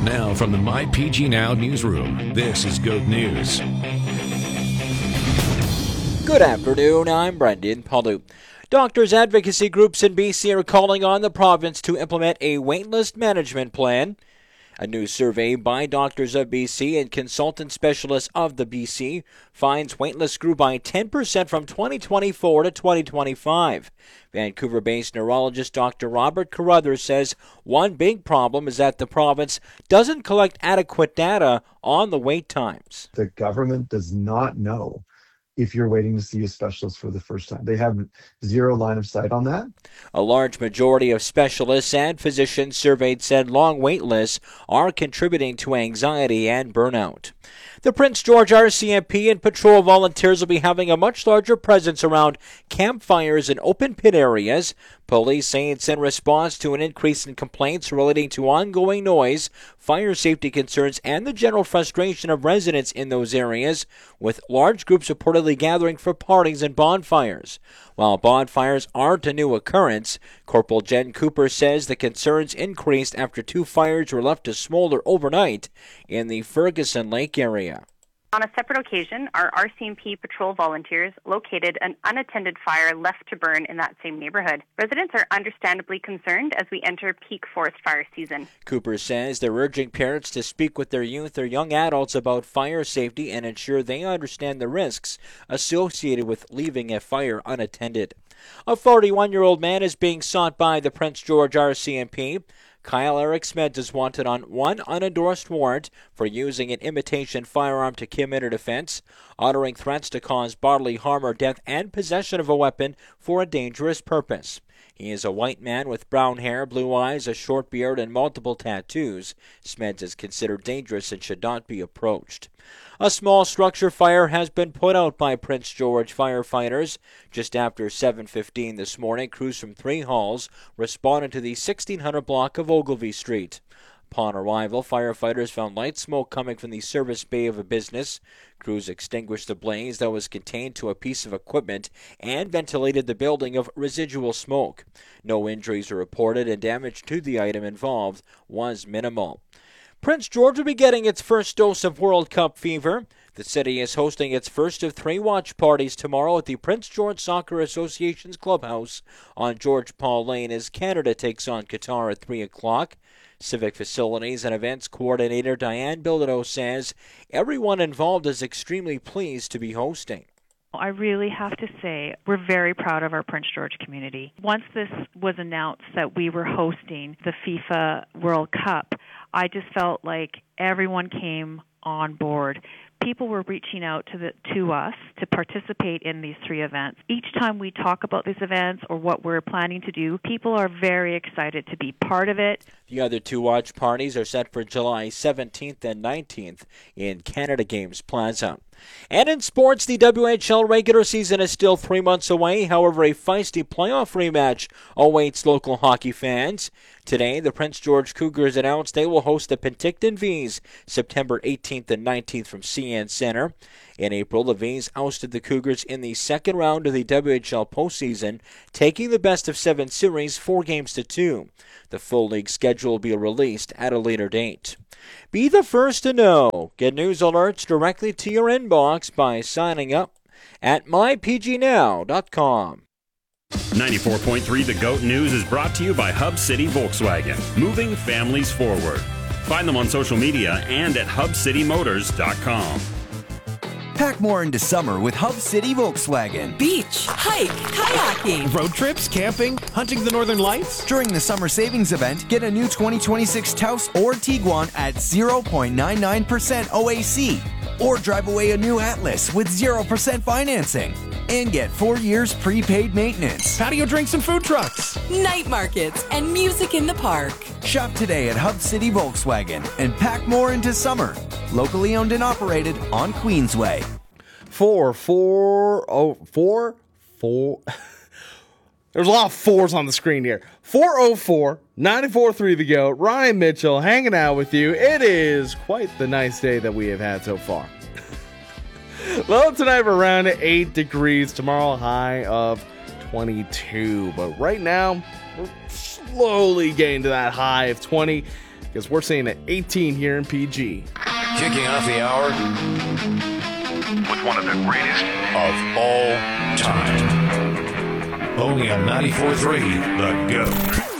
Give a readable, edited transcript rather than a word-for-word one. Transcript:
Now from the MyPG Now newsroom, this is GOAT News. Good afternoon, I'm Brendan Palu. Doctors' advocacy groups in BC are calling on the province to implement a waitlist management plan. A new survey by Doctors of BC and consultant specialists of the BC finds waitlists grew by 10% from 2024 to 2025. Vancouver-based neurologist Dr. Robert Carruthers says one big problem is that the province doesn't collect adequate data on the wait times. The government does not know if you're waiting to see a specialist for the first time. They have zero line of sight on that. A large majority of specialists and physicians surveyed said long wait lists are contributing to anxiety and burnout. The Prince George RCMP and patrol volunteers will be having a much larger presence around campfires and open pit areas. Police say it's in response to an increase in complaints relating to ongoing noise, fire safety concerns, and the general frustration of residents in those areas, with large groups reportedly gathering for parties and bonfires. While bonfires aren't a new occurrence, Corporal Jen Cooper says the concerns increased after 2 fires were left to smolder overnight in the Ferguson Lake area. On a separate occasion, our RCMP patrol volunteers located an unattended fire left to burn in that same neighborhood. Residents are understandably concerned as we enter peak forest fire season. Cooper says they're urging parents to speak with their youth or young adults about fire safety and ensure they understand the risks associated with leaving a fire unattended. A 41-year-old man is being sought by the Prince George RCMP. Kyle Eric Smeds is wanted on one unendorsed warrant for using an imitation firearm to commit a offense, uttering threats to cause bodily harm or death, and possession of a weapon for a dangerous purpose. He is a white man with brown hair, blue eyes, a short beard, and multiple tattoos. Smeds is considered dangerous and should not be approached. A small structure fire has been put out by Prince George firefighters. Just after 7:15 this morning, crews from 3 halls responded to the 1600 block of Ogilvie Street. Upon arrival, firefighters found light smoke coming from the service bay of a business. Crews extinguished the blaze that was contained to a piece of equipment and ventilated the building of residual smoke. No injuries were reported, and damage to the item involved was minimal. Prince George will be getting its first dose of World Cup fever. The city is hosting its first of 3 watch parties tomorrow at the Prince George Soccer Association's clubhouse on George Paul Lane as Canada takes on Qatar at 3 o'clock. Civic Facilities and Events Coordinator Diane Bilodeau says everyone involved is extremely pleased to be hosting. I really have to say we're very proud of our Prince George community. Once this was announced that we were hosting the FIFA World Cup, I just felt like everyone came on board. People were reaching out to us to participate in these 3 events. Each time we talk about these events or what we're planning to do, people are very excited to be part of it. The other 2 watch parties are set for July 17th and 19th in Canada Games Plaza. And in sports, the WHL regular season is still 3 months away. However, a feisty playoff rematch awaits local hockey fans. Today, the Prince George Cougars announced they will host the Penticton Vees September 18th and 19th from CN Center. In April, the Vees ousted the Cougars in the second round of the WHL postseason, taking the best-of-7 series 4 games to 2. The full league schedule will be released at a later date. Be the first to know. Get news alerts directly to your inbox by signing up at mypgnow.com. 94.3 The GOAT News is brought to you by Hub City Volkswagen, moving families forward. Find them on social media and at hubcitymotors.com. Pack more into summer with Hub City Volkswagen. Beach, hike, kayaking. Road trips, camping, hunting the northern lights. During the summer savings event, get a new 2026 Taos or Tiguan at 0.99% OAC. Or drive away a new Atlas with 0% financing. And get 4 years prepaid maintenance. Patio drinks and food trucks. Night markets and music in the park. Shop today at Hub City Volkswagen and pack more into summer. Locally owned and operated on Queensway. 4. There's a lot of 4s on the screen here. 404-94-3 The GOAT. Ryan Mitchell hanging out with you. It is quite the nice day that we have had so far. Low tonight of around 8 degrees. Tomorrow high of 22. But right now, we're slowly getting to that high of 20 because we're seeing at 18 here in PG. Kicking off the hour with one of the greatest of all time. Only on 94.3 The GOAT.